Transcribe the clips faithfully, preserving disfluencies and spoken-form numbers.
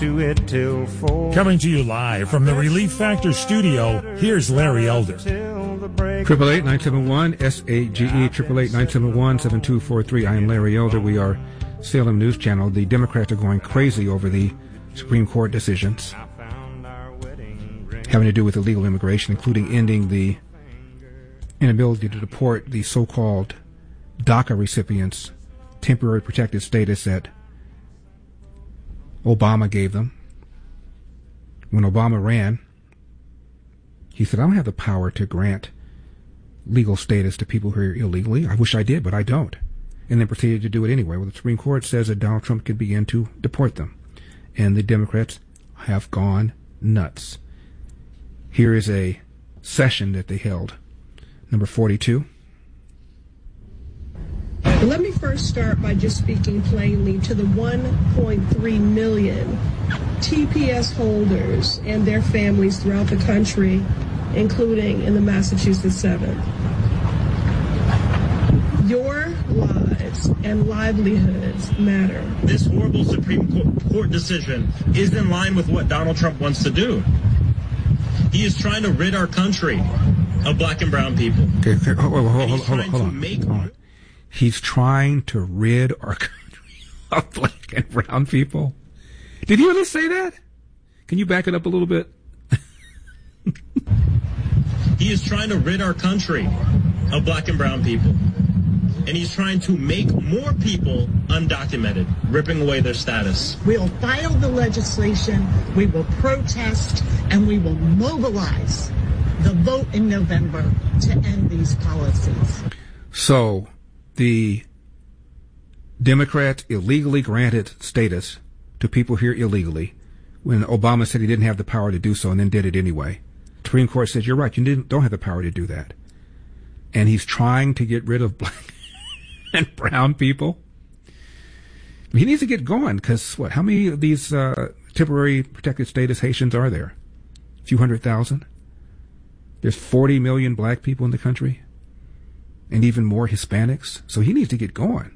Coming to you live from the Relief Factor studio, here's Larry Elder. Triple eight nine seven one S A G E triple eight nine seven one seven two four three. I am Larry Elder. We are Salem News Channel. The Democrats are going crazy over the Supreme Court decisions having to do with illegal immigration, including ending the inability to deport the so-called DACA recipients, temporary protected status that Obama gave them. When Obama ran, he said, I don't have the power to grant legal status to people who are illegally. I wish I did, but I don't. And then proceeded to do it anyway. Well, the Supreme Court says that Donald Trump could begin to deport them. And the Democrats have gone nuts. Here is a session that they held, number forty-two. Let me first start by just speaking plainly to the one point three million T P S holders and their families throughout the country, including in the Massachusetts seventh. Your lives and livelihoods matter. This horrible Supreme Court decision is in line with what Donald Trump wants to do. He is trying to rid our country of black and brown people. Okay, okay. Hold, hold, hold, hold, hold on, hold on. Make... Hold on. He's trying to rid our country of black and brown people. Did he really say that? Can you back it up a little bit? He is trying to rid our country of black and brown people. And he's trying to make more people undocumented, ripping away their status. We'll file the legislation, we will protest, and we will mobilize the vote in November to end these policies. So, the Democrats illegally granted status to people here illegally when Obama said he didn't have the power to do so and then did it anyway. The Supreme Court says, you're right, you didn't, don't have the power to do that. And he's trying to get rid of black and brown people. He needs to get going because, what, how many of these uh, temporary protected status Haitians are there? A few hundred thousand? There's forty million black people in the country and even more Hispanics. So he needs to get going.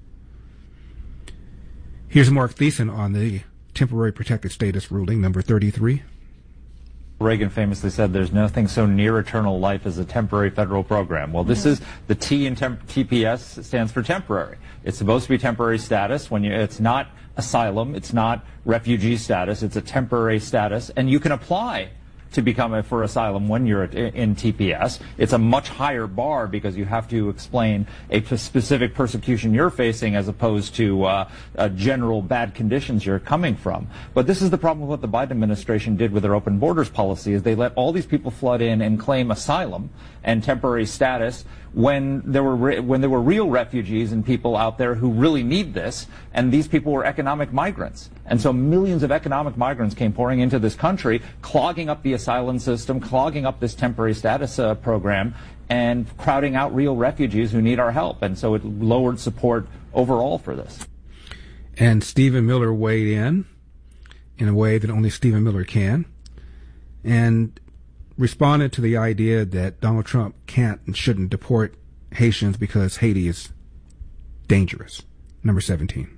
Here's Mark Thiessen on the temporary protected status ruling, number thirty-three. Reagan famously said there's nothing so near eternal life as a temporary federal program. Well, this is the T in temp- T P S stands for temporary. It's supposed to be temporary status. When you, it's not asylum, it's not refugee status, it's a temporary status, and you can apply to become a, for asylum when you're at, in T P S. It's a much higher bar because you have to explain a specific persecution you're facing as opposed to uh, uh, general bad conditions you're coming from. But this is the problem with what the Biden administration did with their open borders policy is they let all these people flood in and claim asylum and temporary status when there were re- when there were real refugees and people out there who really need this, and these people were economic migrants. And so millions of economic migrants came pouring into this country, clogging up the asylum system, clogging up this temporary status uh, program, and crowding out real refugees who need our help. And so it lowered support overall for this. And Stephen Miller weighed in in a way that only Stephen Miller can, and responded to the idea that Donald Trump can't and shouldn't deport Haitians because Haiti is dangerous. Number seventeen.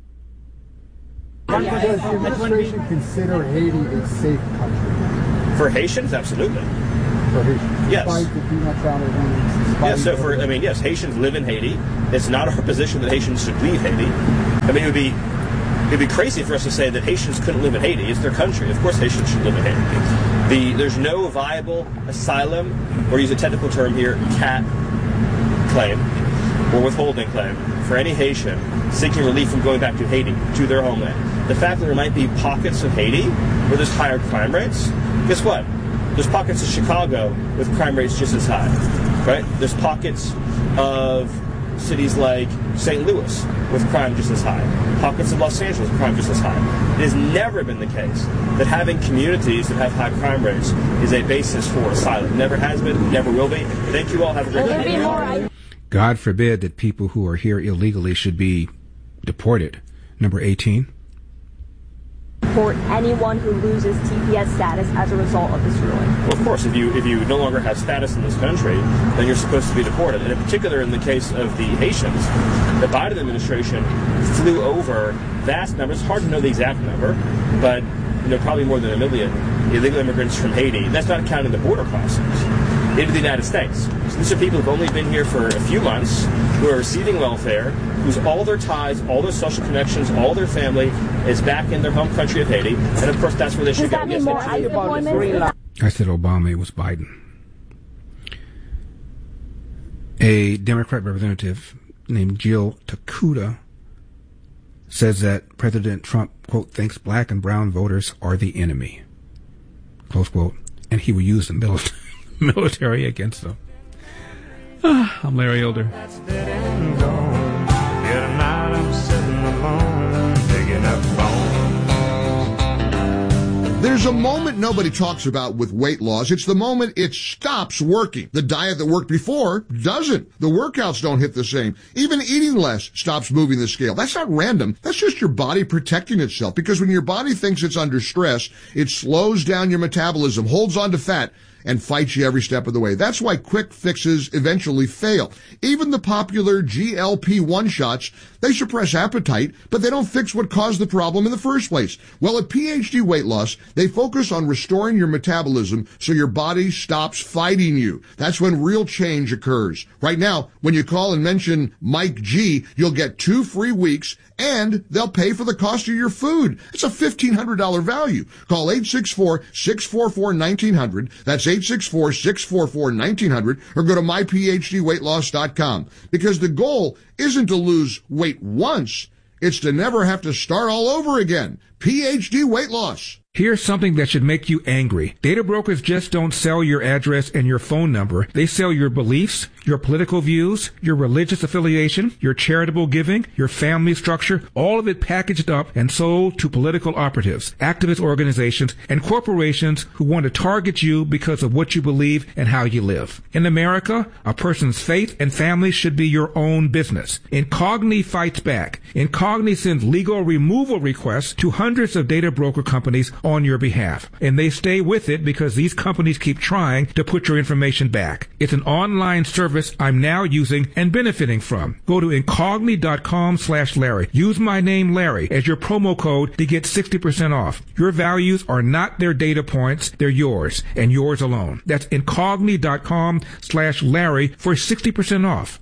Does the administration consider Haiti a safe country? For Haitians, absolutely. For Haitians? Yes. Despite the peanut travel warnings, yes, so for, I mean, yes, Haitians live in Haiti. It's not our position that Haitians should leave Haiti. I mean, it would be It'd be crazy for us to say that Haitians couldn't live in Haiti. It's their country. Of course Haitians should live in Haiti. The, there's no viable asylum, or use a technical term here, C A T claim, or withholding claim, for any Haitian seeking relief from going back to Haiti, to their homeland. The fact that there might be pockets of Haiti where there's higher crime rates, guess what? There's pockets of Chicago with crime rates just as high, right? There's pockets of cities like Saint Louis with crime just as high. Pockets of Los Angeles with crime just as high. It has never been the case that having communities that have high crime rates is a basis for asylum. Never has been, never will be. Thank you all. Have a great day. God forbid that people who are here illegally should be deported. Number eighteen. support anyone who loses T P S status as a result of this ruling? Well, of course, if you if you no longer have status in this country, then you're supposed to be deported. And in particular, in the case of the Haitians, the Biden administration flew over vast numbers. It's hard to know the exact number, but you know, probably more than a million illegal immigrants from Haiti. That's not counting the border crossings into the United States. So these are people who've only been here for a few months, who are receiving welfare, whose all their ties, all their social connections, all their family is back in their home country of Haiti, and of course that's where they should go. Yes, more ICE deployments? I said Obama, it was Biden. A Democrat representative named Jill Takuda says that President Trump, quote, thinks black and brown voters are the enemy, close quote, and he will use the military. military against them. Ah, I'm Larry Elder. There's a moment nobody talks about with weight loss. It's the moment it stops working. The diet that worked before doesn't. The workouts don't hit the same. Even eating less stops moving the scale. That's not random. That's just your body protecting itself. Because when your body thinks it's under stress, it slows down your metabolism, holds on to fat, and fights you every step of the way. That's why quick fixes eventually fail. Even the popular G L P one shots, they suppress appetite, but they don't fix what caused the problem in the first place. Well, at P H D Weight Loss, they focus on restoring your metabolism so your body stops fighting you. That's when real change occurs. Right now, when you call and mention Mike G, you'll get two free weeks, and they'll pay for the cost of your food. It's a fifteen hundred dollars value. Call eight six four, six four four, one nine zero zero. That's eight six four, six four four, one nine zero zero, or go to my p h d weight loss dot com. Because the goal isn't to lose weight once, it's to never have to start all over again. P H D Weight Loss. Here's something that should make you angry. Data brokers just don't sell your address and your phone number. They sell your beliefs, your political views, your religious affiliation, your charitable giving, your family structure, all of it packaged up and sold to political operatives, activist organizations, and corporations who want to target you because of what you believe and how you live. In America, a person's faith and family should be your own business. Incogni fights back. Incogni sends legal removal requests to hundreds of data broker companies on your behalf. And they stay with it because these companies keep trying to put your information back. It's an online service I'm now using and benefiting from. Go to incogni.com slash Larry. Use my name Larry as your promo code to get sixty percent off. Your values are not their data points, they're yours and yours alone. That's incogni.com slash Larry for sixty percent off.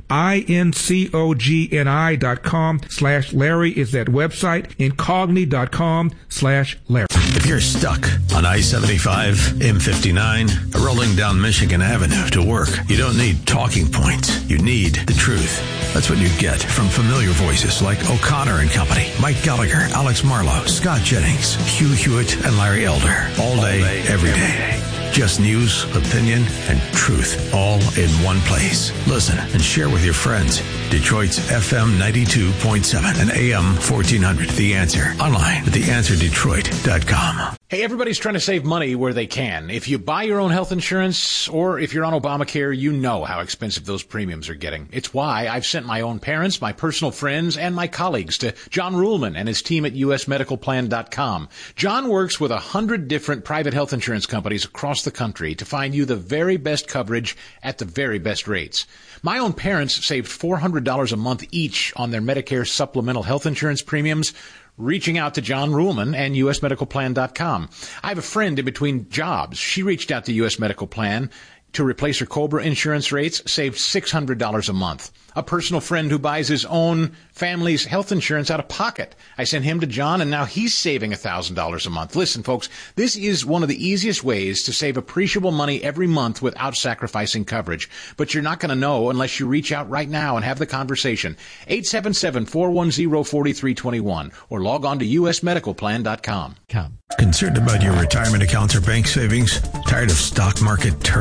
I-N-C-O-G-N-I dot com slash Larry is that website. Incogni.com slash Larry. If you're stuck on I seventy-five, M fifty-nine, rolling down Michigan Avenue to work, you don't need talking points. You need the truth. That's what you get from familiar voices like O'Connor and Company, Mike Gallagher, Alex Marlowe, Scott Jennings, Hugh Hewitt, and Larry Elder. All day, every day. Just news, opinion, and truth all in one place. Listen and share with your friends. Detroit's F M ninety-two point seven and A M fourteen hundred. The Answer. Online at the answer detroit dot com. Hey, everybody's trying to save money where they can. If you buy your own health insurance or if you're on Obamacare, you know how expensive those premiums are getting. It's why I've sent my own parents, my personal friends, and my colleagues to John Ruhlman and his team at U S medical plan dot com. John works with a hundred different private health insurance companies across the country to find you the very best coverage at the very best rates. My own parents saved four hundred dollars a month each on their Medicare supplemental health insurance premiums, reaching out to John Ruhlman and U S medical plan dot com. I have a friend in between jobs. She reached out to U S Medical Plan to replace her COBRA insurance rates, saved six hundred dollars a month. A personal friend who buys his own family's health insurance out of pocket. I sent him to John, and now he's saving one thousand dollars a month. Listen, folks, this is one of the easiest ways to save appreciable money every month without sacrificing coverage. But you're not going to know unless you reach out right now and have the conversation. eight seven seven, four one zero, four three two one or log on to U S medical plan dot com. Concerned about your retirement accounts or bank savings? Tired of stock market turbulence?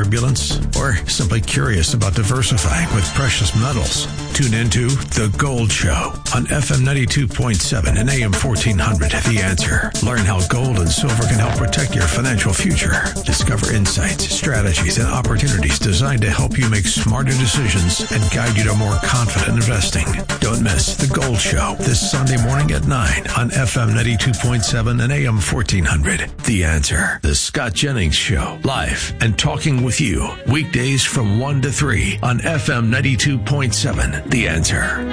finance, or simply curious about diversifying with precious metals? Tune into The Gold Show on F M ninety-two point seven and A M fourteen hundred. The Answer. Learn how gold and silver can help protect your financial future. Discover insights, strategies, and opportunities designed to help you make smarter decisions and guide you to more confident investing. Don't miss The Gold Show this Sunday morning at nine on F M ninety-two point seven and A M fourteen hundred. The Answer. The Scott Jennings Show. Live and talking with you. Weekdays from one to three on F M ninety-two point seven. The Answer.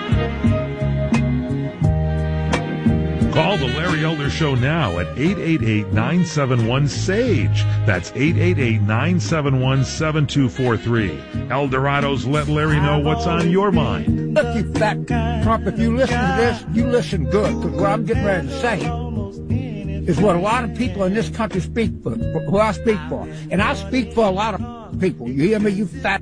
Call the Larry Elder Show now at eight eight eight, nine seven one, S A G E. That's eight eight eight, nine seven one, seven two four three. Eldorado's Let Larry Know What's on Your Mind. Look, you fat Trump, if you listen to this, you listen good, because what I'm getting ready to say is what a lot of people in this country speak for, who I speak for. And I speak for a lot of people. You hear me, you fat?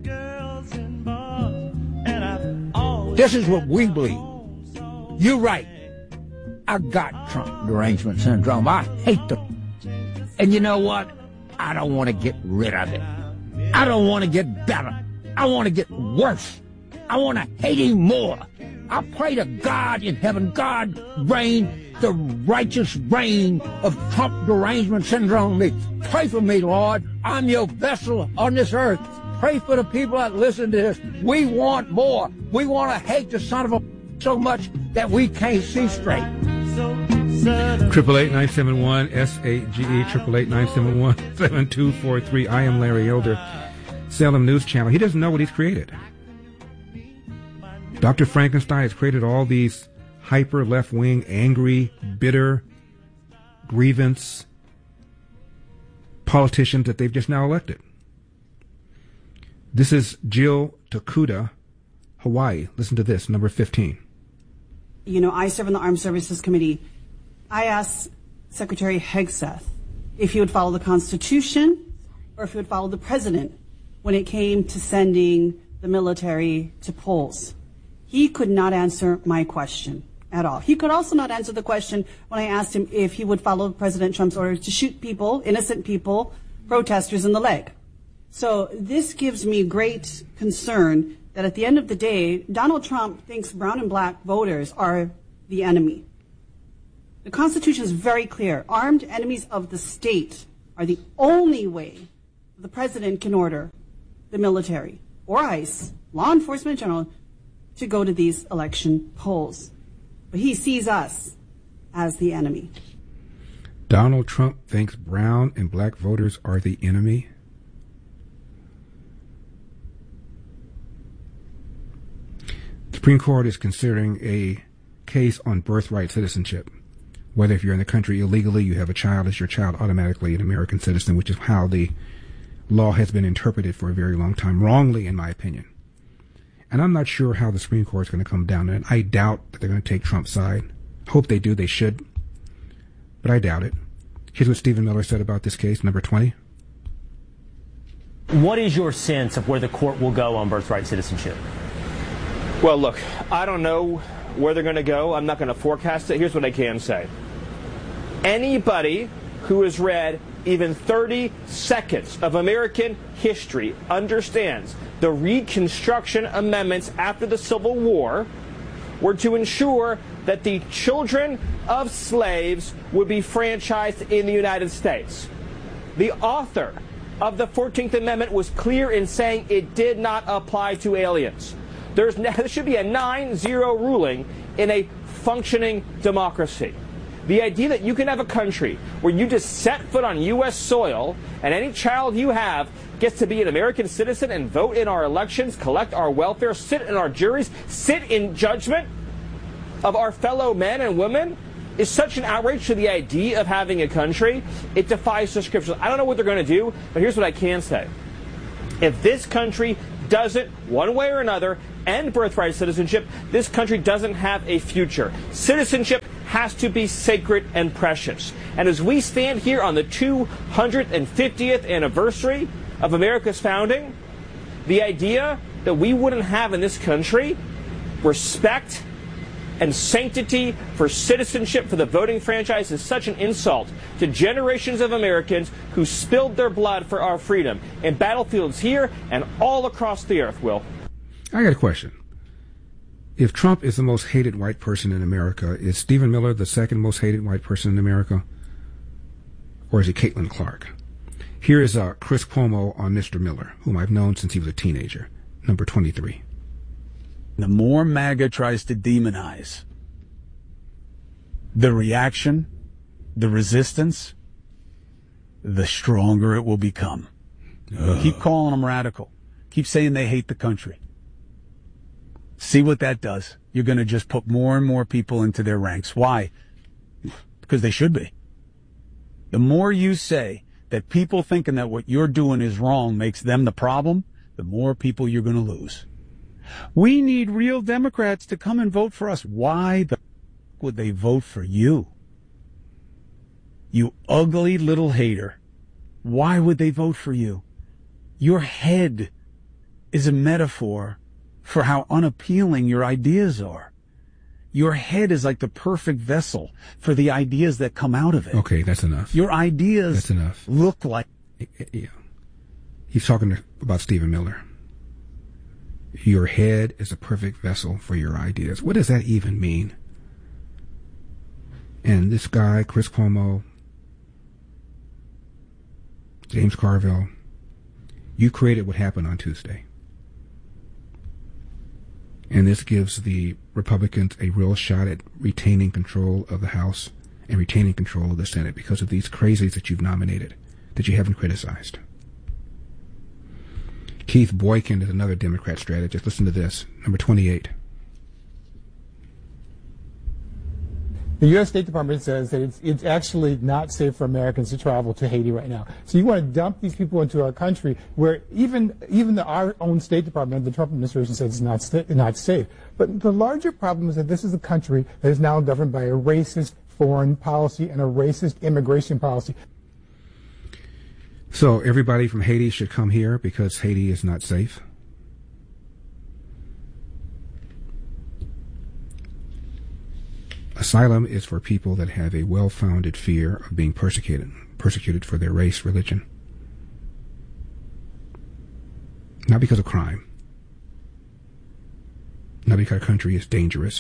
This is what we believe. You're right. I got Trump derangement syndrome. I hate the... And you know what? I don't want to get rid of it. I don't want to get better. I want to get worse. I want to hate him more. I pray to God in heaven, God reign the righteous reign of Trump derangement syndrome. Me. Pray for me, Lord. I'm your vessel on this earth. Pray for the people that listen to this. We want more. We want to hate the son of a so much that we can't see straight. Triple eight nine seven one S A G E triple eight nine seven one seven two four three. I am Larry Elder, Salem News Channel. He doesn't know what he's created. Doctor Frankenstein has created all these hyper left wing, angry, bitter, grievance politicians that they've just now elected. This is Jill Tokuda, Hawaii. Listen to this, number fifteen. You know, I serve on the Armed Services Committee. I asked Secretary Hegseth if he would follow the Constitution or if he would follow the president when it came to sending the military to polls. He could not answer my question at all. He could also not answer the question when I asked him if he would follow President Trump's order to shoot people, innocent people, protesters in the leg. So this gives me great concern that at the end of the day, Donald Trump thinks brown and black voters are the enemy. The Constitution is very clear. Armed enemies of the state are the only way the president can order the military or ICE, law enforcement in general, to go to these election polls. But he sees us as the enemy. Donald Trump thinks brown and black voters are the enemy? The Supreme Court is considering a case on birthright citizenship. Whether if you're in the country illegally, you have a child, is your child automatically an American citizen, which is how the law has been interpreted for a very long time, wrongly in my opinion. And I'm not sure how the Supreme Court is going to come down on it. I doubt that they're going to take Trump's side. Hope they do, they should. But I doubt it. Here's what Stephen Miller said about this case, number twenty. What is your sense of where the court will go on birthright citizenship? Well, look, I don't know where they're going to go. I'm not going to forecast it. Here's what I can say. Anybody who has read even thirty seconds of American history understands the Reconstruction Amendments after the Civil War were to ensure that the children of slaves would be franchised in the United States. The author of the fourteenth Amendment was clear in saying it did not apply to aliens. There's, there should be a nine zero ruling in a functioning democracy. The idea that you can have a country where you just set foot on U S soil and any child you have gets to be an American citizen and vote in our elections, collect our welfare, sit in our juries, sit in judgment of our fellow men and women is such an outrage to the idea of having a country. It defies the scriptures. I don't know what they're going to do, but here's what I can say. If this country doesn't, one way or another, end birthright citizenship, this country doesn't have a future. Citizenship has to be sacred and precious. And as we stand here on the two hundred fiftieth anniversary of America's founding, the idea that we wouldn't have in this country respect and sanctity for citizenship, for the voting franchise, is such an insult to generations of Americans who spilled their blood for our freedom in battlefields here and all across the earth, Will. I got a question. If Trump is the most hated white person in America, is Stephen Miller the second most hated white person in America? Or is it Caitlin Clark? Here is uh, Chris Cuomo on Mister Miller, whom I've known since he was a teenager, number twenty-three. The more MAGA tries to demonize the reaction, the resistance, the stronger it will become. Ugh. Keep calling them radical. Keep saying they hate the country. See what that does. You're going to just put more and more people into their ranks. Why? Because they should be. The more you say that people thinking that what you're doing is wrong makes them the problem, the more people you're going to lose. We need real Democrats to come and vote for us. Why the f- would they vote for you? You ugly little hater. Why would they vote for you? Your head is a metaphor for how unappealing your ideas are. Your head is like the perfect vessel for the ideas that come out of it. Okay, that's enough. Your ideas that's enough. look like... Yeah. He's talking about Stephen Miller. Your head is a perfect vessel for your ideas. What does that even mean? And this guy, Chris Cuomo, James Carville, you created what happened on Tuesday. And this gives the Republicans a real shot at retaining control of the House and retaining control of the Senate because of these crazies that you've nominated, that you haven't criticized. Keith Boykin is another Democrat strategist. Listen to this, number twenty-eight. The U S State Department says that it's, it's actually not safe for Americans to travel to Haiti right now. So you want to dump these people into our country where even even the, our own State Department, the Trump administration, says it's not, st- not safe. But the larger problem is that this is a country that is now governed by a racist foreign policy and a racist immigration policy. So everybody from Haiti should come here because Haiti is not safe? Asylum is for people that have a well-founded fear of being persecuted, persecuted for their race, religion. Not because of crime. Not because our country is dangerous.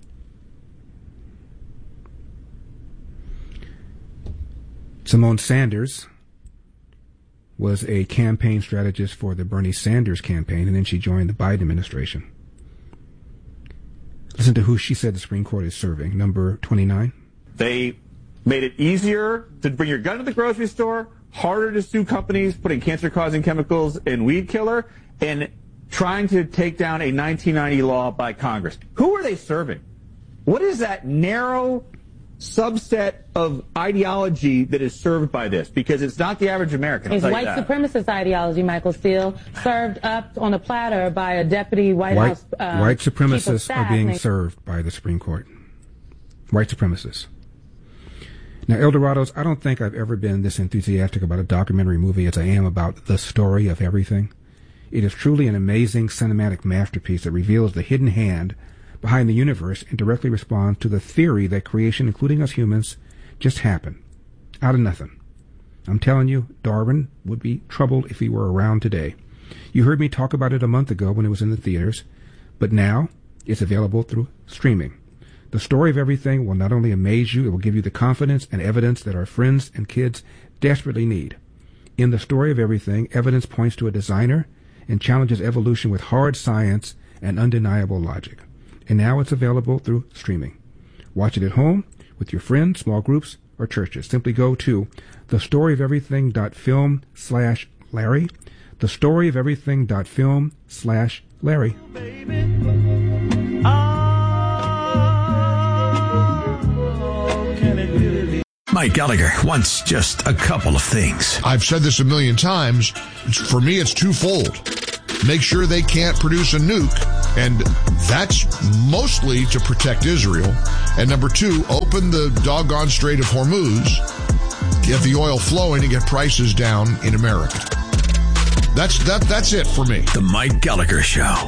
Simone Sanders was a campaign strategist for the Bernie Sanders campaign, and then she joined the Biden administration. Listen to who she said the Supreme Court is serving. Number twenty-nine. They made it easier to bring your gun to the grocery store, harder to sue companies putting cancer-causing chemicals in weed killer, and trying to take down a nineteen ninety law by Congress. Who are they serving? What is that narrow subset of ideology that is served by this? Because it's not the average American. It's white supremacist ideology, Michael Steele, served up on a platter by a deputy White, white, House uh, White supremacists are being named- served by the Supreme Court. White supremacists. Now, Eldorados, I don't think I've ever been this enthusiastic about a documentary movie as I am about The Story of Everything. It is truly an amazing cinematic masterpiece that reveals the hidden hand behind the universe and directly responds to the theory that creation, including us humans, just happened out of nothing. I'm telling you, Darwin would be troubled if he were around today. You heard me talk about it a month ago when it was in the theaters, but now it's available through streaming. The Story of Everything will not only amaze you, it will give you the confidence and evidence that our friends and kids desperately need. In The Story of Everything, evidence points to a designer and challenges evolution with hard science and undeniable logic. And now it's available through streaming. Watch it at home, with your friends, small groups, or churches. Simply go to thestoryoferything.film slash Larry. Thestoryoferything.film slash Larry. Mike Gallagher wants just a couple of things. I've said this a million times. For me, it's twofold. Make sure they can't produce a nuke, and that's mostly to protect Israel. And number two, open the doggone Strait of Hormuz, get the oil flowing, and get prices down in America. That's that. That's it for me. The Mike Gallagher Show.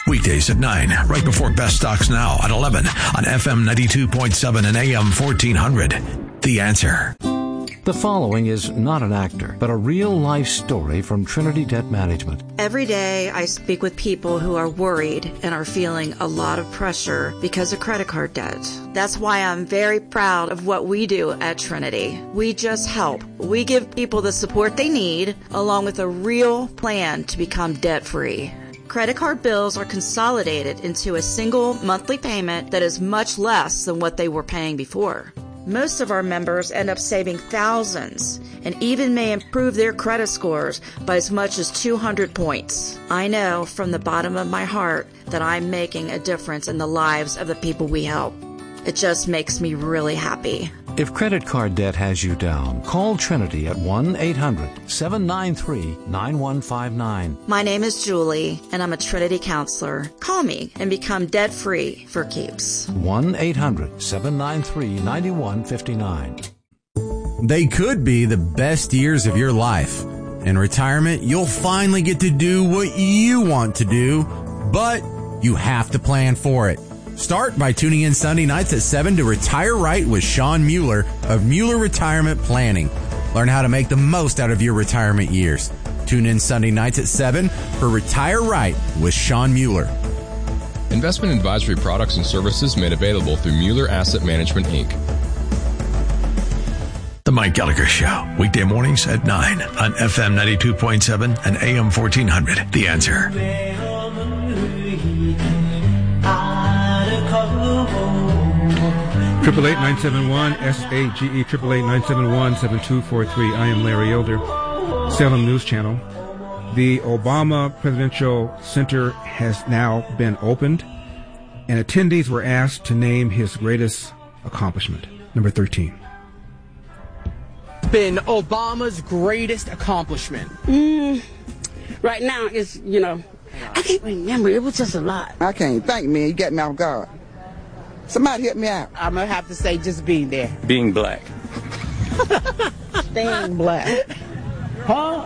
Weekdays at nine, right before Best Stocks Now at eleven on F M ninety-two point seven and A M fourteen hundred. The Answer. The following is not an actor, but a real-life story from Trinity Debt Management. Every day I speak with people who are worried and are feeling a lot of pressure because of credit card debt. That's why I'm very proud of what we do at Trinity. We just help. We give people the support they need, along with a real plan to become debt-free. Credit card bills are consolidated into a single monthly payment that is much less than what they were paying before. Most of our members end up saving thousands and even may improve their credit scores by as much as two hundred points. I know from the bottom of my heart that I'm making a difference in the lives of the people we help. It just makes me really happy. If credit card debt has you down, call Trinity at one eight hundred seven nine three nine one five nine. My name is Julie, and I'm a Trinity counselor. Call me and become debt-free for keeps. one eight hundred seven nine three nine one five nine. They could be the best years of your life. In retirement, you'll finally get to do what you want to do, but you have to plan for it. Start by tuning in Sunday nights at seven to Retire Right with Sean Mueller of Mueller Retirement Planning. Learn how to make the most out of your retirement years. Tune in Sunday nights at seven for Retire Right with Sean Mueller. Investment advisory products and services made available through Mueller Asset Management, Incorporated. The Mike Gallagher Show, weekday mornings at nine on F M ninety-two point seven and A M fourteen hundred. The Answer. Triple eight nine seven one S A G E triple eight nine seven one seven two four three. I am Larry Elder, Salem News Channel. The Obama Presidential Center has now been opened, and attendees were asked to name his greatest accomplishment. Number thirteen. Been Obama's greatest accomplishment. Mm, right now, it's, you know, I can't remember. It was just a lot. I can't think, man. You got me off guard. Somebody help me out. I'm going to have to say just being there. Being black. Staying black. Huh?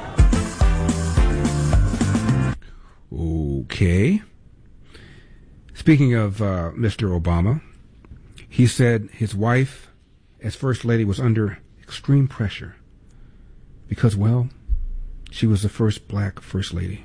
Okay. Speaking of uh, Mister Obama, he said his wife, as First Lady, was under extreme pressure because, well, she was the first black First Lady.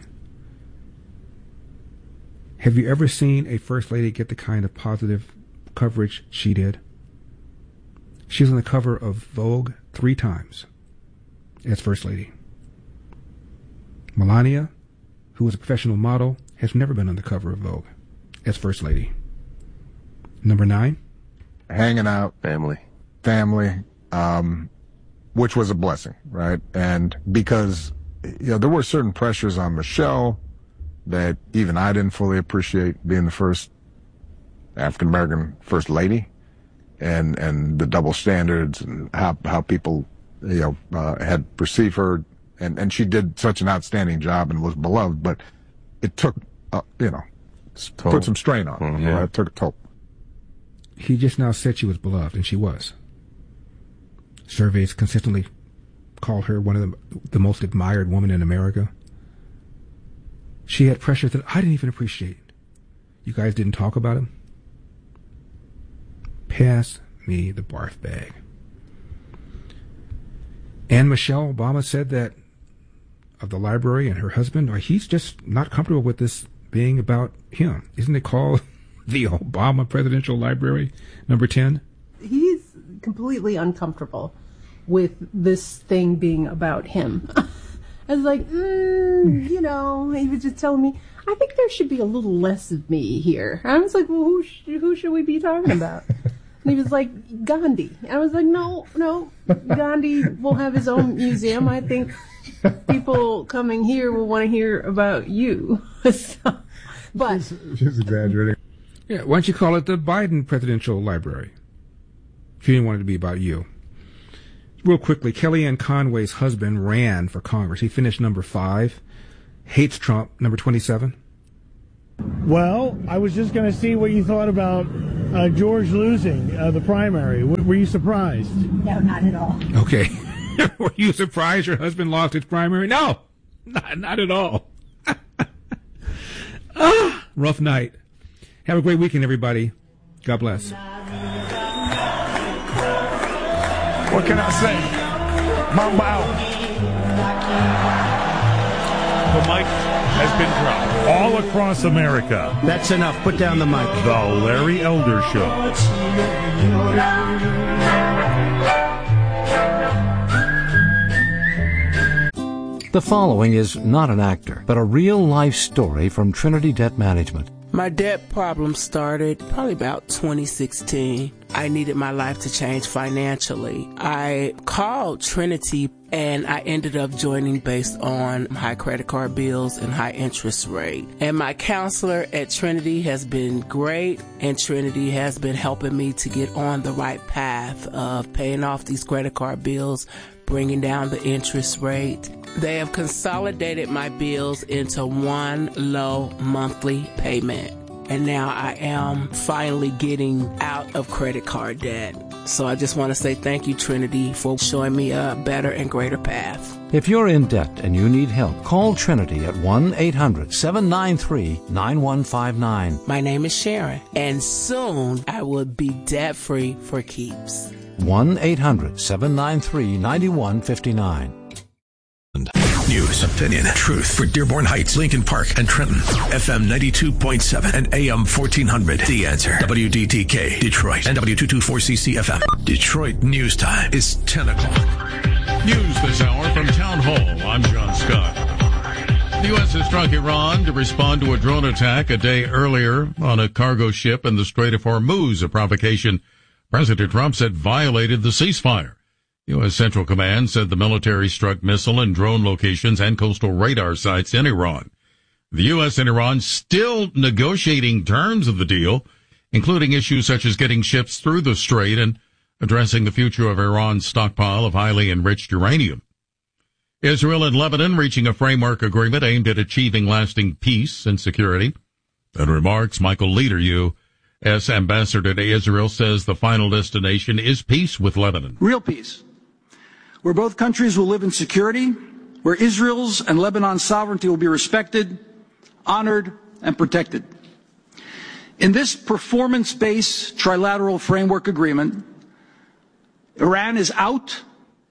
Have you ever seen a First Lady get the kind of positive coverage she did? She was on the cover of Vogue three times as First Lady. Melania, who was a professional model, has never been on the cover of Vogue as First Lady. Number nine. Hanging out. Family. Family, um, which was a blessing, right? And because, you know, there were certain pressures on Michelle that even I didn't fully appreciate, being the first African-American First Lady, and, and the double standards and how, how people, you know, uh, had perceived her. And, and she did such an outstanding job and was beloved, but it took, uh, you know, toll. Put some strain on her. Mm-hmm. Right? It took a toll. He just now said she was beloved, and she was. Surveys consistently called her one of the, the most admired women in America. She had pressure that I didn't even appreciate. You guys didn't talk about him? Pass me the barf bag. And Michelle Obama said that of the library and her husband, or he's just not comfortable with this being about him. Isn't it called the Obama Presidential Library, number ten? He's completely uncomfortable with this thing being about him. I was like, mm, you know, he was just telling me, I think there should be a little less of me here. I was like, well, who, sh- who should we be talking about? And he was like, Gandhi. And I was like, no, no, Gandhi will have his own museum. I think people coming here will want to hear about you. So, but she's, she's exaggerating. Yeah, why don't you call it the Biden Presidential Library? If you didn't want it to be about you. Real quickly, Kellyanne Conway's husband ran for Congress. He finished number five. Hates Trump, number twenty-seven. Well, I was just going to see what you thought about uh, George losing uh, the primary. W- were you surprised? No, not at all. Okay. Were you surprised your husband lost his primary? No, not, not at all. ah. rough night. Have a great weekend, everybody. God bless. What can I say? Mamba out. The mic has been dropped all across America. That's enough. Put down the mic. The Larry Elder Show. The following is not an actor, but a real-life story from Trinity Debt Management. My debt problem started probably about twenty sixteen. I needed my life to change financially. I called Trinity and I ended up joining based on high credit card bills and high interest rate. And my counselor at Trinity has been great, and Trinity has been helping me to get on the right path of paying off these credit card bills, bringing down the interest rate. They have consolidated my bills into one low monthly payment. And now I am finally getting out of credit card debt. So I just want to say thank you, Trinity, for showing me a better and greater path. If you're in debt and you need help, call Trinity at one eight hundred seven nine three nine one five nine. My name is Sharon, and soon I will be debt-free for keeps. one eight hundred seven nine three nine one five nine. News, opinion, truth for Dearborn Heights, Lincoln Park, and Trenton. F M ninety-two point seven and A M fourteen hundred. The Answer. W D T K, Detroit, and W two twenty-four C C F M. Detroit News Time is ten o'clock. News this hour from Town Hall. I'm John Scott. The U S has struck Iran to respond to a drone attack a day earlier on a cargo ship in the Strait of Hormuz, a provocation President Trump said violated the ceasefire. U S Central Command said the military struck missile and drone locations and coastal radar sites in Iran. The U S and Iran still negotiating terms of the deal, including issues such as getting ships through the strait and addressing the future of Iran's stockpile of highly enriched uranium. Israel and Lebanon reaching a framework agreement aimed at achieving lasting peace and security. In remarks, Michael Leader, U S ambassador to Israel, says the final destination is peace with Lebanon. Real peace, where both countries will live in security, where Israel's and Lebanon's sovereignty will be respected, honored, and protected. In this performance-based trilateral framework agreement, Iran is out,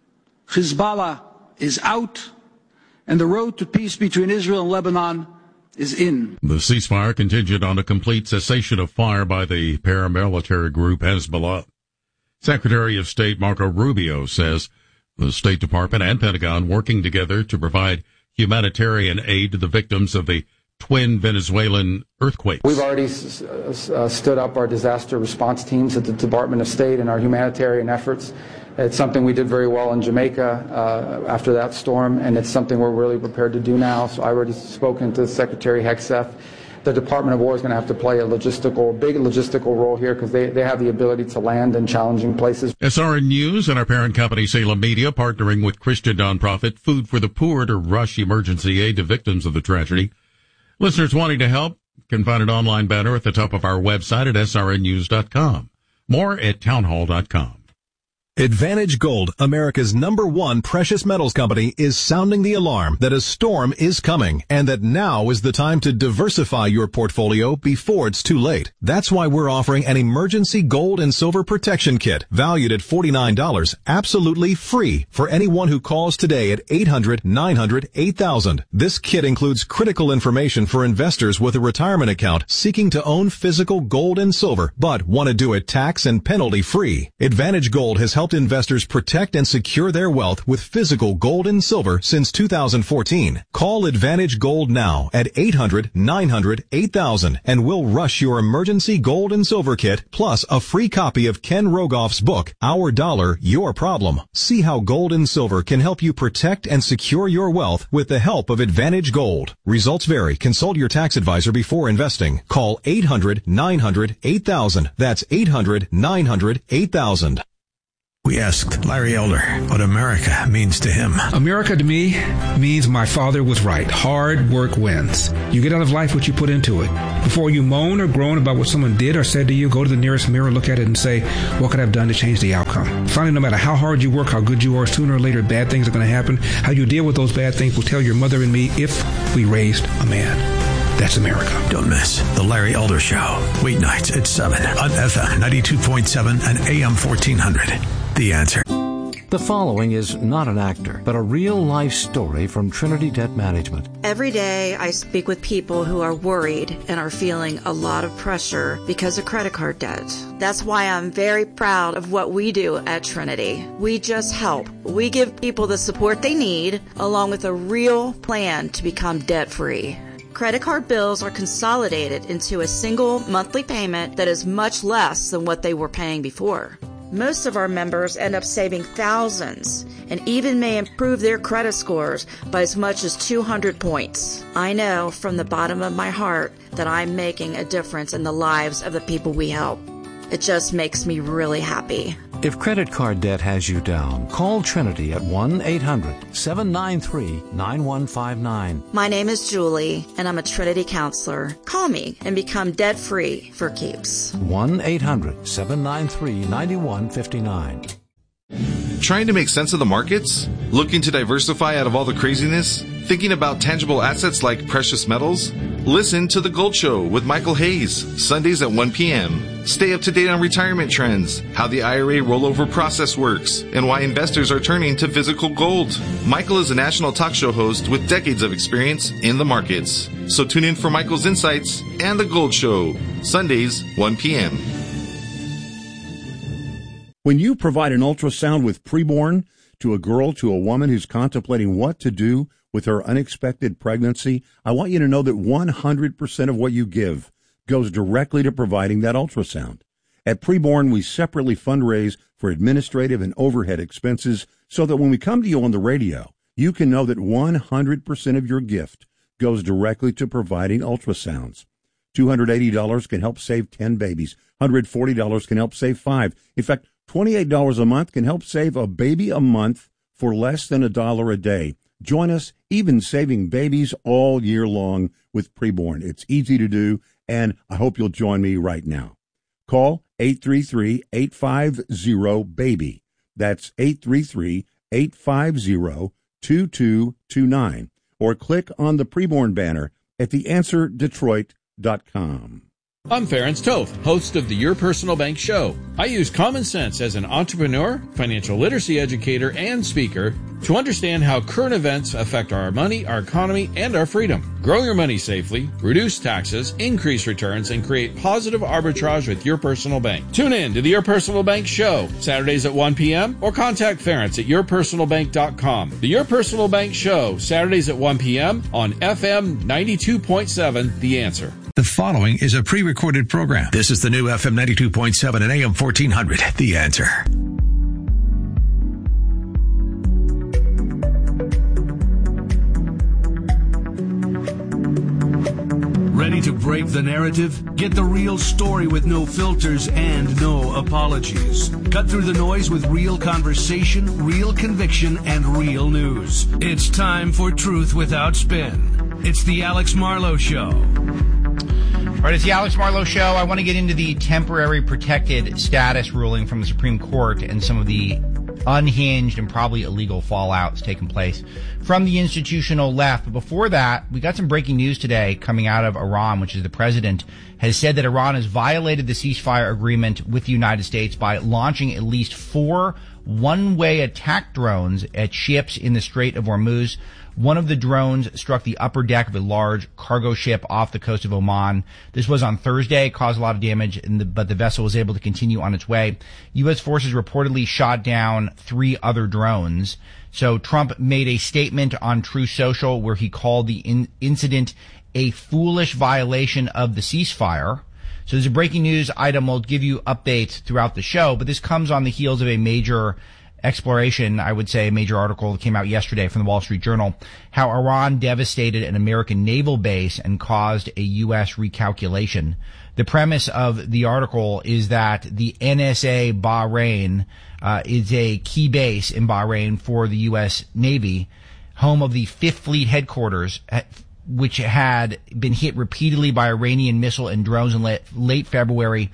Hezbollah is out, and the road to peace between Israel and Lebanon is in. The ceasefire contingent on a complete cessation of fire by the paramilitary group Hezbollah. Secretary of State Marco Rubio says the State Department and Pentagon working together to provide humanitarian aid to the victims of the twin Venezuelan earthquakes. We've already s- uh, stood up our disaster response teams at the Department of State and our humanitarian efforts. It's something we did very well in Jamaica uh, after that storm, and it's something we're really prepared to do now. So I've already spoken to Secretary Hegseth. The Department of War is going to have to play a logistical, big logistical role here because they, they have the ability to land in challenging places. S R N News and our parent company Salem Media partnering with Christian nonprofit Food for the Poor to rush emergency aid to victims of the tragedy. Listeners wanting to help can find an online banner at the top of our website at S R N news dot com. More at townhall dot com. Advantage Gold, America's number one precious metals company, is sounding the alarm that a storm is coming and that now is the time to diversify your portfolio before it's too late. That's why we're offering an emergency gold and silver protection kit valued at forty-nine dollars, absolutely free for anyone who calls today at eight hundred nine hundred eight thousand. This kit includes critical information for investors with a retirement account seeking to own physical gold and silver but want to do it tax and penalty free. Advantage Gold has helped investors protect and secure their wealth with physical gold and silver since two thousand fourteen. Call Advantage Gold now at eight hundred nine hundred eight thousand and we'll rush your emergency gold and silver kit plus a free copy of Ken Rogoff's book, Our Dollar, Your Problem. See how gold and silver can help you protect and secure your wealth with the help of Advantage Gold. Results vary. Consult your tax advisor before investing. Call eight hundred nine hundred eight thousand. That's eight hundred nine hundred eight thousand. We asked Larry Elder what America means to him. America to me means my father was right. Hard work wins. You get out of life what you put into it. Before you moan or groan about what someone did or said to you, go to the nearest mirror, look at it, and say, what could I have done to change the outcome? Finally, no matter how hard you work, how good you are, sooner or later bad things are going to happen. How you deal with those bad things will tell your mother and me if we raised a man. That's America. Don't miss The Larry Elder Show. Weeknights at seven on F M ninety-two point seven and A M fourteen hundred. The Answer. The following is not an actor, but a real-life story from Trinity Debt Management. Every day I speak with people who are worried and are feeling a lot of pressure because of credit card debt. That's why I'm very proud of what we do at Trinity. We just help. We give people the support they need, along with a real plan to become debt-free. Credit card bills are consolidated into a single monthly payment that is much less than what they were paying before. Most of our members end up saving thousands and even may improve their credit scores by as much as two hundred points. I know from the bottom of my heart that I'm making a difference in the lives of the people we help. It just makes me really happy. If credit card debt has you down, call Trinity at one eight hundred seven nine three nine one five nine. My name is Julie, and I'm a Trinity counselor. Call me and become debt-free for keeps. one eight hundred seven nine three nine one five nine. Trying to make sense of the markets? Looking to diversify out of all the craziness? Thinking about tangible assets like precious metals? Listen to The Gold Show with Michael Hayes, Sundays at one p.m. Stay up to date on retirement trends, how the I R A rollover process works, and why investors are turning to physical gold. Michael is a national talk show host with decades of experience in the markets. So tune in for Michael's insights and The Gold Show, Sundays, one p.m. When you provide an ultrasound with preborn to a girl, to a woman who's contemplating what to do with her unexpected pregnancy, I want you to know that one hundred percent of what you give goes directly to providing that ultrasound. At Preborn, we separately fundraise for administrative and overhead expenses so that when we come to you on the radio, you can know that one hundred percent of your gift goes directly to providing ultrasounds. two hundred eighty dollars can help save ten babies. one hundred forty dollars can help save five. In fact, twenty-eight dollars a month can help save a baby a month for less than a dollar a day. Join us, even saving babies all year long with Preborn. It's easy to do, and I hope you'll join me right now. Call eight three three, eight five zero, BABY. That's eight three three, eight five zero, two two two nine. Or click on the Preborn banner at the answer detroit dot com. I'm Ferenc Toth, host of the Your Personal Bank Show. I use common sense as an entrepreneur, financial literacy educator, and speaker to understand how current events affect our money, our economy, and our freedom. Grow your money safely, reduce taxes, increase returns, and create positive arbitrage with Your Personal Bank. Tune in to the Your Personal Bank Show, Saturdays at one p.m. or contact Ferenc at your personal bank dot com. The Your Personal Bank Show, Saturdays at one p.m. on F M ninety-two point seven, The Answer. The following is a pre-recorded program. This is the new F M ninety-two point seven and A M fourteen hundred, The Answer. Ready to break the narrative? Get the real story with no filters and no apologies. Cut through the noise with real conversation, real conviction, and real news. It's time for Truth Without Spin. It's the Alex Marlowe Show. All right, it's the Alex Marlowe Show. I want to get into the temporary protected status ruling from the Supreme Court and some of the unhinged and probably illegal fallouts taking place from the institutional left. But before that, we got some breaking news today coming out of Iran, which is the president has said that Iran has violated the ceasefire agreement with the United States by launching at least four one-way attack drones at ships in the Strait of Hormuz. One of the drones struck the upper deck of a large cargo ship off the coast of Oman. This was on Thursday, caused a lot of damage, in the, but the vessel was able to continue on its way. U S forces reportedly shot down three other drones. So Trump made a statement on Truth Social where he called the in- incident a foolish violation of the ceasefire. So there's a breaking news item. We'll give you updates throughout the show, but this comes on the heels of a major exploration, I would say, a major article that came out yesterday from the Wall Street Journal, how Iran devastated an American naval base and caused a U S recalculation. The premise of the article is that the N S A Bahrain uh, is a key base in Bahrain for the U S Navy, home of the Fifth Fleet headquarters, which had been hit repeatedly by Iranian missile and drones in late, late February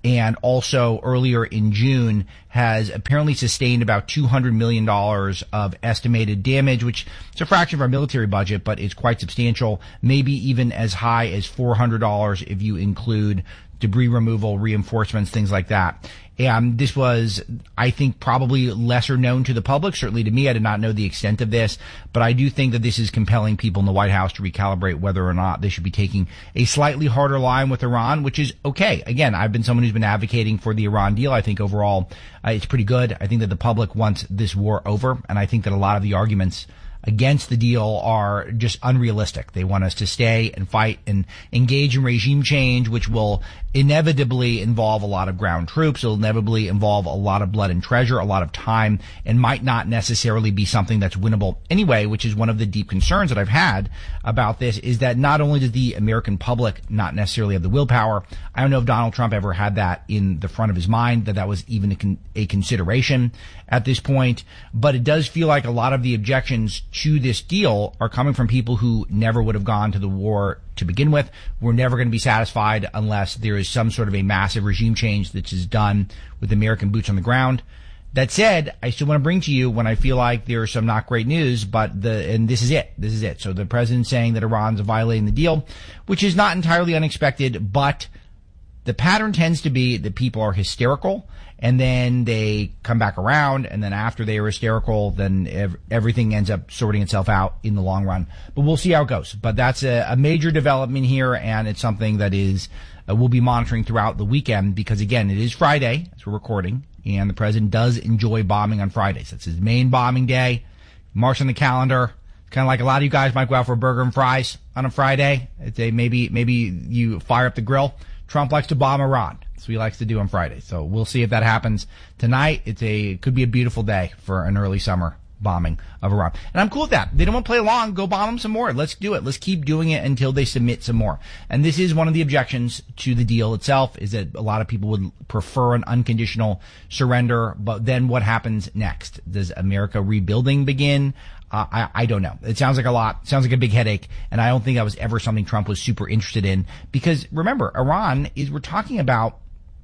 and also earlier in June has apparently sustained about two hundred million dollars of estimated damage, which is a fraction of our military budget, but it's quite substantial, maybe even as high as four hundred dollars if you include debris removal, reinforcements, things like that. And this was, I think, probably lesser known to the public. Certainly to me, I did not know the extent of this, but I do think that this is compelling people in the White House to recalibrate whether or not they should be taking a slightly harder line with Iran, which is okay. Again, I've been someone who's been advocating for the Iran deal. I think overall uh, it's pretty good. I think that the public wants this war over, and I think that a lot of the arguments against the deal are just unrealistic. They want us to stay and fight and engage in regime change, which will inevitably involve a lot of ground troops. It'll inevitably involve a lot of blood and treasure, a lot of time, and might not necessarily be something that's winnable anyway, which is one of the deep concerns that I've had about this, is that not only does the American public not necessarily have the willpower, I don't know if Donald Trump ever had that in the front of his mind, that that was even a, con- a consideration at this point, but it does feel like a lot of the objections to this deal are coming from people who never would have gone to the war to begin with. We're never going to be satisfied unless there is some sort of a massive regime change that is done with American boots on the ground. That said, I still want to bring to you when I feel like there's some not great news, but the, and this is it. This is it. So the president's saying that Iran's violating the deal, which is not entirely unexpected, but the pattern tends to be that people are hysterical, and then they come back around, and then after they are hysterical, then ev- everything ends up sorting itself out in the long run. But we'll see how it goes. But that's a, a major development here, and it's something that is uh, we'll be monitoring throughout the weekend, because again, it is Friday as we're recording, and the president does enjoy bombing on Fridays. That's his main bombing day. Marks on the calendar. Kind of like a lot of you guys might go out for a burger and fries on a Friday. It's a, maybe maybe you fire up the grill. Trump likes to bomb Iran. That's what he likes to do on Friday. So we'll see if that happens tonight. It's a, it could be a beautiful day for an early summer bombing of Iran. And I'm cool with that. They don't want to play along. Go bomb them some more. Let's do it. Let's keep doing it until they submit some more. And this is one of the objections to the deal itself, is that a lot of people would prefer an unconditional surrender. But then what happens next? Does America rebuilding begin? Uh, I, I don't know. It sounds like a lot. Sounds like a big headache. And I don't think that was ever something Trump was super interested in. Because remember, Iran is, we're talking about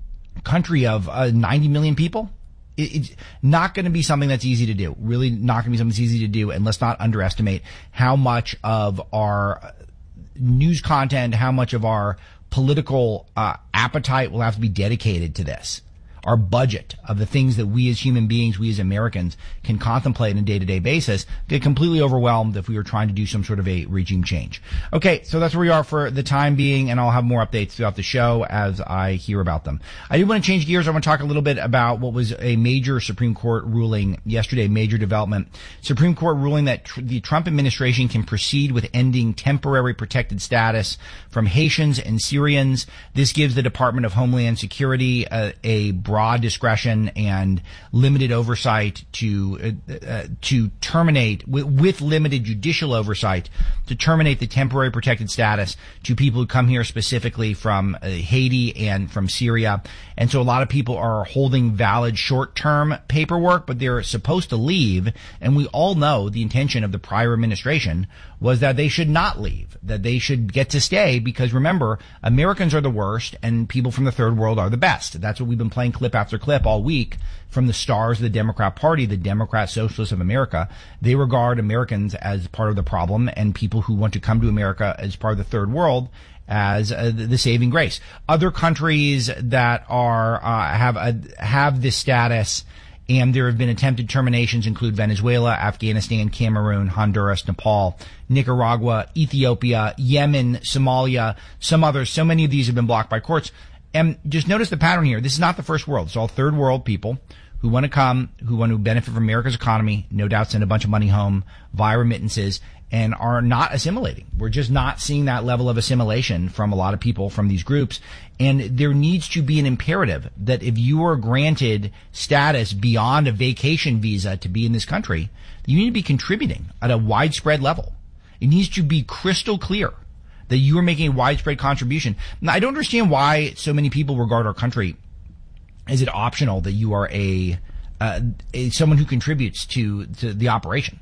a country of uh, ninety million people. It, it's not going to be something that's easy to do. Really not going to be something that's easy to do. And let's not underestimate how much of our news content, how much of our political uh, appetite will have to be dedicated to this. Our budget of the things that we as human beings, we as Americans can contemplate on a day-to-day basis get completely overwhelmed if we were trying to do some sort of a regime change. Okay, so that's where we are for the time being, and I'll have more updates throughout the show as I hear about them. I do want to change gears. I want to talk a little bit about what was a major Supreme Court ruling yesterday, major development. Supreme Court ruling that tr- the Trump administration can proceed with ending temporary protected status from Haitians and Syrians. This gives the Department of Homeland Security a, a broad discretion and limited oversight to uh, uh, to terminate with, with limited judicial oversight to terminate the temporary protected status to people who come here specifically from uh, Haiti and from Syria. And so a lot of people are holding valid short-term paperwork, but they're supposed to leave. And we all know the intention of the prior administration was that they should not leave, that they should get to stay, because remember, Americans are the worst and people from the third world are the best. That's what we've been playing clip after clip all week from the stars of the Democrat Party, the Democrat Socialists of America. They regard Americans as part of the problem, and people who want to come to America as part of the third world as uh, the saving grace. Other countries that are uh, have a, have this status, and there have been attempted terminations, include Venezuela, Afghanistan, Cameroon, Honduras, Nepal, Nicaragua, Ethiopia, Yemen, Somalia, some others. So many of these have been blocked by courts. And just notice the pattern here. This is not the first world. It's all third world people who want to come, who want to benefit from America's economy, no doubt send a bunch of money home via remittances, and are not assimilating. We're just not seeing that level of assimilation from a lot of people from these groups. And there needs to be an imperative that if you are granted status beyond a vacation visa to be in this country, you need to be contributing at a widespread level. It needs to be crystal clear that you are making a widespread contribution. Now, I don't understand why so many people regard our country as it optional that you are a, uh, a someone who contributes to, to the operation.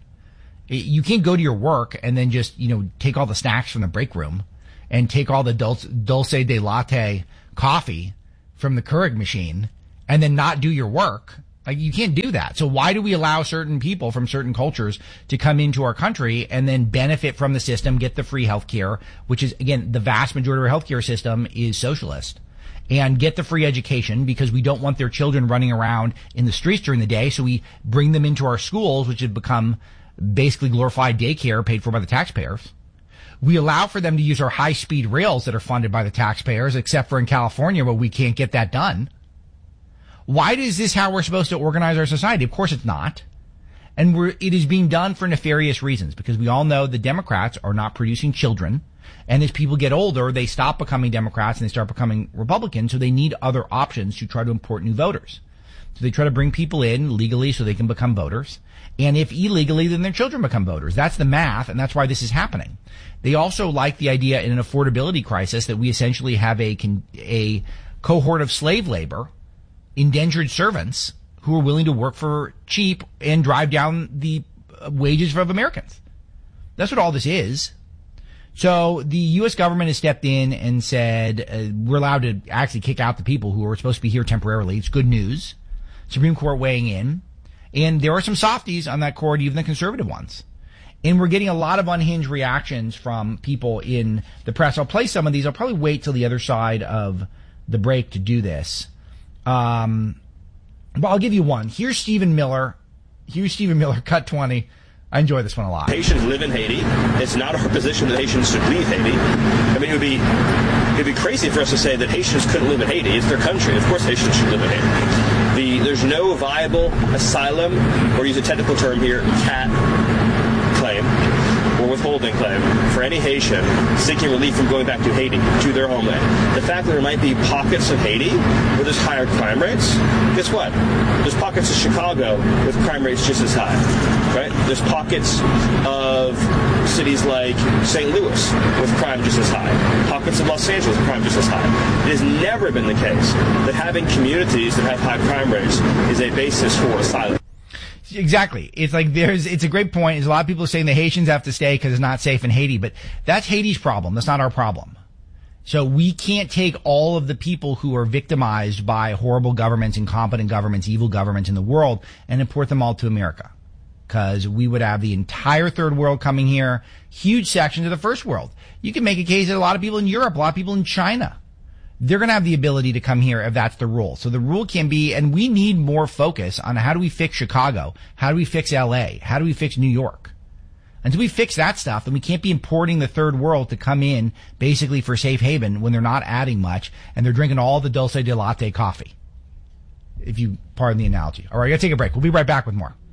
You can't go to your work and then just, you know, take all the snacks from the break room and take all the dulce, dulce de latte coffee from the Keurig machine and then not do your work. Like, you can't do that. So why do we allow certain people from certain cultures to come into our country and then benefit from the system, get the free health care, which is, again, the vast majority of our healthcare system is socialist, and get the free education because we don't want their children running around in the streets during the day. So we bring them into our schools, which have become basically glorified daycare paid for by the taxpayers. We allow for them to use our high-speed rails that are funded by the taxpayers, except for in California where we can't get that done. Why is this how we're supposed to organize our society? Of course it's not. And we're, it is being done for nefarious reasons, because we all know the Democrats are not producing children. And as people get older, they stop becoming Democrats and they start becoming Republicans, so they need other options to try to import new voters. So they try to bring people in legally so they can become voters. And if illegally, then their children become voters. That's the math, and that's why this is happening. They also like the idea in an affordability crisis that we essentially have a, a cohort of slave labor, indentured servants, who are willing to work for cheap and drive down the wages of Americans. That's what all this is. So the U S government has stepped in and said uh, we're allowed to actually kick out the people who are supposed to be here temporarily. It's good news. Supreme Court weighing in. And there are some softies on that court, even the conservative ones. And we're getting a lot of unhinged reactions from people in the press. I'll play some of these. I'll probably wait till the other side of the break to do this. Um, but I'll give you one. Here's Stephen Miller. Here's Stephen Miller, cut twenty. I enjoy this one a lot. Haitians live in Haiti. It's not our position that Haitians should leave Haiti. I mean, it would be it would be crazy for us to say that Haitians couldn't live in Haiti. It's their country. Of course Haitians should live in Haiti. The, there's no viable asylum, or use a technical term here, C A T claim, or withholding claim, for any Haitian seeking relief from going back to Haiti, to their homeland. The fact that there might be pockets of Haiti where there's higher crime rates, guess what? There's pockets of Chicago with crime rates just as high, right? There's pockets of cities like Saint Louis with crime just as high. Pockets of Los Angeles with crime just as high. It has never been the case that having communities that have high crime rates is a basis for asylum. Exactly. It's like there's, it's a great point. There's a lot of people saying the Haitians have to stay because it's not safe in Haiti, but that's Haiti's problem. That's not our problem. So we can't take all of the people who are victimized by horrible governments, incompetent governments, evil governments in the world and import them all to America. Because we would have the entire third world coming here, huge sections of the first world. You can make a case that a lot of people in Europe, a lot of people in China, they're going to have the ability to come here if that's the rule. So the rule can be, and we need more focus on how do we fix Chicago? How do we fix L A? How do we fix New York? Until we fix that stuff, then we can't be importing the third world to come in basically for safe haven when they're not adding much and they're drinking all the dulce de latte coffee. If you pardon the analogy. All right, I got to take a break. We'll be right back with more.